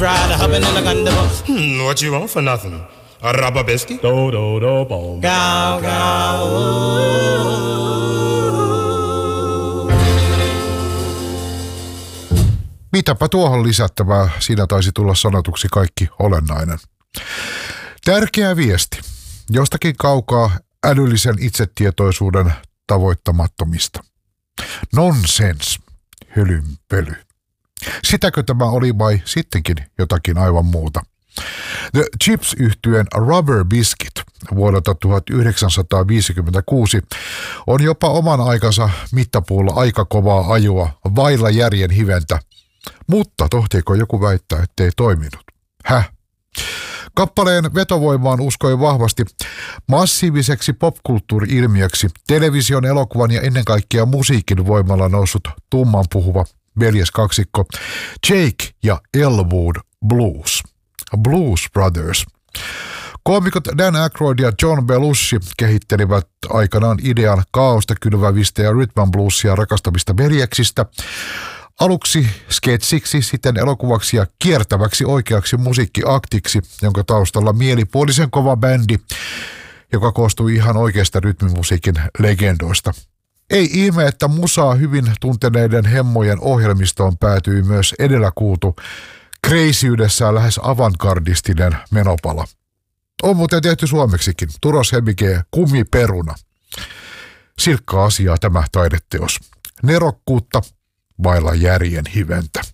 ride, hopping in the convertible. What you want for nothing? A rubber biscuit? Do do do boom. Gow, gow, Mitäpä tuohon lisättävää, siinä taisi tulla sanotuksi kaikki olennainen. Tärkeä viesti. Jostakin kaukaa älyllisen itsetietoisuuden tavoittamattomista. Nonsense. Hölynpöly. Sitäkö tämä oli vai sittenkin jotakin aivan muuta? The Chips-yhtyeen Rubber Biscuit vuodelta 1956 on jopa oman aikansa mittapuulla aika kovaa ajoa vailla järjen hiventä, mutta tohtiiko joku väittää, ettei toiminut? Häh? Kappaleen vetovoimaan uskoi vahvasti massiiviseksi popkulttuuri-ilmiöksi television, elokuvan ja ennen kaikkea musiikin voimalla noussut tummanpuhuva veljeskaksikko Jake ja Elwood Blues. Blues Brothers. Koomikot Dan Aykroyd ja John Belushi kehittelivät aikanaan idean kaaosta kylvävistä ja rhythm and bluesia rakastavista veljeksistä. Aluksi sketsiksi, sitten elokuvaksi ja kiertäväksi oikeaksi musiikkiaktiksi, jonka taustalla mielipuolisen kova bändi, joka koostui ihan oikeasta rytmimusiikin legendoista. Ei ihme, että musaa hyvin tunteneiden hemmojen ohjelmistoon päätyi myös edellä kuultu kreisyydessään lähes avantgardistinen menopala. On muuten tehty suomeksikin. Turos Hemike Kumiperuna. Silkkaa asiaa tämä taideteos. Nerokkuutta vailla järjen hiventä.